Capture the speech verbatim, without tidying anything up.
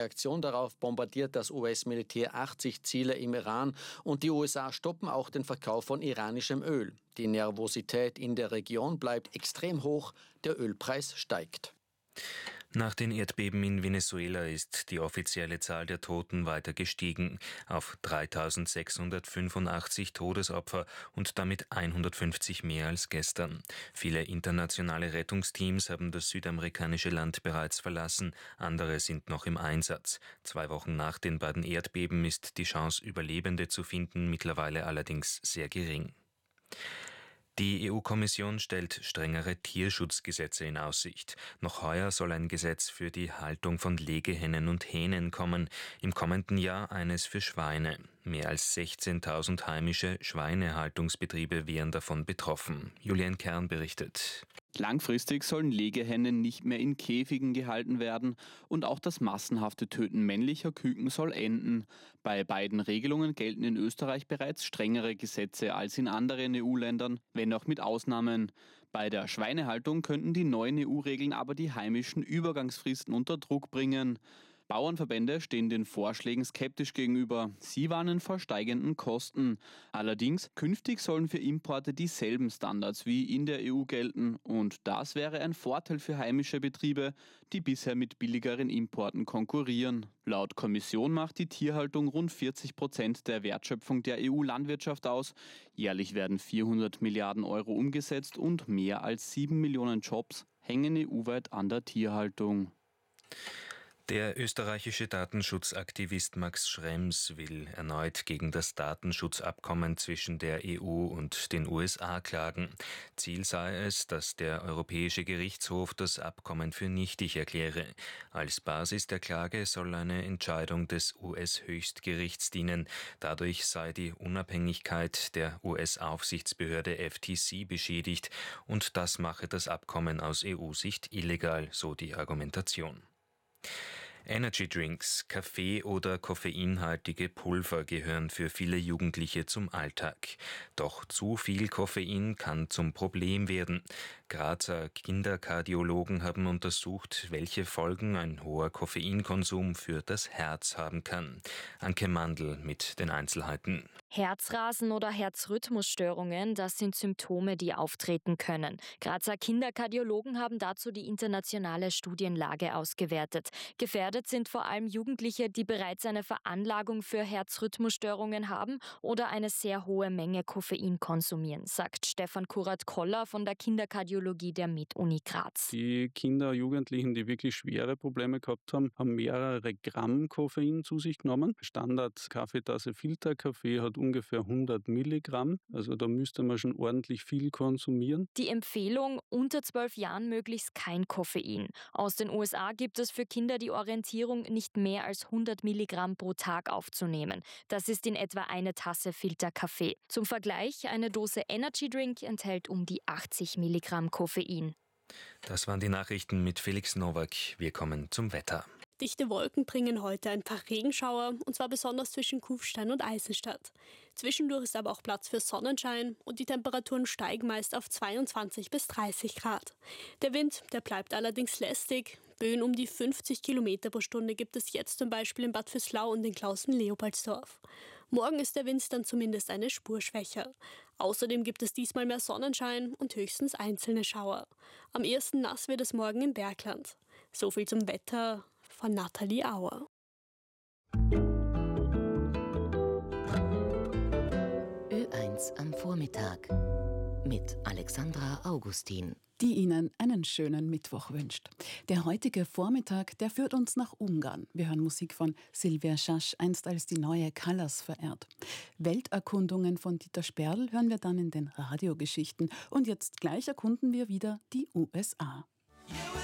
Reaktion darauf bombardiert das U S-Militär achtzig Ziele im Iran und die U S A stoppen auch den Verkauf von iranischem Öl. Die Nervosität in der Region bleibt extrem hoch, der Ölpreis steigt. Nach den Erdbeben in Venezuela ist die offizielle Zahl der Toten weiter gestiegen auf dreitausendsechshundertfünfundachtzig Todesopfer und damit hundertfünfzig mehr als gestern. Viele internationale Rettungsteams haben das südamerikanische Land bereits verlassen, andere sind noch im Einsatz. Zwei Wochen nach den beiden Erdbeben ist die Chance, Überlebende zu finden, mittlerweile allerdings sehr gering. Die E U-Kommission stellt strengere Tierschutzgesetze in Aussicht. Noch heuer soll ein Gesetz für die Haltung von Legehennen und Hähnen kommen, im kommenden Jahr eines für Schweine. Mehr als sechzehntausend heimische Schweinehaltungsbetriebe wären davon betroffen. Julian Kern berichtet. Langfristig sollen Legehennen nicht mehr in Käfigen gehalten werden und auch das massenhafte Töten männlicher Küken soll enden. Bei beiden Regelungen gelten in Österreich bereits strengere Gesetze als in anderen E U-Ländern, wenn auch mit Ausnahmen. Bei der Schweinehaltung könnten die neuen E U-Regeln aber die heimischen Übergangsfristen unter Druck bringen. Bauernverbände stehen den Vorschlägen skeptisch gegenüber. Sie warnen vor steigenden Kosten. Allerdings, künftig sollen für Importe dieselben Standards wie in der E U gelten. Und das wäre ein Vorteil für heimische Betriebe, die bisher mit billigeren Importen konkurrieren. Laut Kommission macht die Tierhaltung rund vierzig Prozent der Wertschöpfung der E U-Landwirtschaft aus. Jährlich werden vierhundert Milliarden Euro umgesetzt und mehr als sieben Millionen Jobs hängen E U-weit an der Tierhaltung. Der österreichische Datenschutzaktivist Max Schrems will erneut gegen das Datenschutzabkommen zwischen der E U und den U S A klagen. Ziel sei es, dass der Europäische Gerichtshof das Abkommen für nichtig erkläre. Als Basis der Klage soll eine Entscheidung des U S-Höchstgerichts dienen. Dadurch sei die Unabhängigkeit der U S-Aufsichtsbehörde F T C beschädigt und das mache das Abkommen aus E U-Sicht illegal, so die Argumentation. Energy Drinks, Kaffee oder koffeinhaltige Pulver gehören für viele Jugendliche zum Alltag. Doch zu viel Koffein kann zum Problem werden. Grazer Kinderkardiologen haben untersucht, welche Folgen ein hoher Koffeinkonsum für das Herz haben kann. Anke Mandl mit den Einzelheiten. Herzrasen oder Herzrhythmusstörungen, das sind Symptome, die auftreten können. Grazer Kinderkardiologen haben dazu die internationale Studienlage ausgewertet. Gefährdet sind vor allem Jugendliche, die bereits eine Veranlagung für Herzrhythmusstörungen haben oder eine sehr hohe Menge Koffein konsumieren, sagt Stefan Kurat-Koller von der Kinderkardiologie der Med-Uni Graz. Die Kinder, Jugendlichen, die wirklich schwere Probleme gehabt haben, haben mehrere Gramm Koffein zu sich genommen. Standard-Kaffeetasse Filterkaffee hat ungefähr hundert Milligramm. Also da müsste man schon ordentlich viel konsumieren. Die Empfehlung, unter zwölf Jahren möglichst kein Koffein. Aus den U S A gibt es für Kinder die Orientierung, nicht mehr als hundert Milligramm pro Tag aufzunehmen. Das ist in etwa eine Tasse Filterkaffee. Zum Vergleich, eine Dose Energy Drink enthält um die achtzig Milligramm Koffein. Das waren die Nachrichten mit Felix Nowak. Wir kommen zum Wetter. Dichte Wolken bringen heute ein paar Regenschauer, und zwar besonders zwischen Kufstein und Eisenstadt. Zwischendurch ist aber auch Platz für Sonnenschein und die Temperaturen steigen meist auf zweiundzwanzig bis dreißig Grad. Der Wind, der bleibt allerdings lästig. Böen um die fünfzig Kilometer pro Stunde gibt es jetzt zum Beispiel in Bad Vöslau und in Klausen-Leopoldsdorf. Morgen ist der Wind dann zumindest eine Spur schwächer. Außerdem gibt es diesmal mehr Sonnenschein und höchstens einzelne Schauer. Am ehesten nass wird es morgen im Bergland. So viel zum Wetter von Nathalie Auer. Ö eins am Vormittag mit Alexandra Augustin, die Ihnen einen schönen Mittwoch wünscht. Der heutige Vormittag, der führt uns nach Ungarn. Wir hören Musik von Silvia Schasch, einst als die neue Callas verehrt. Welterkundungen von Dieter Sperl hören wir dann in den Radiogeschichten. Und jetzt gleich erkunden wir wieder die U S A.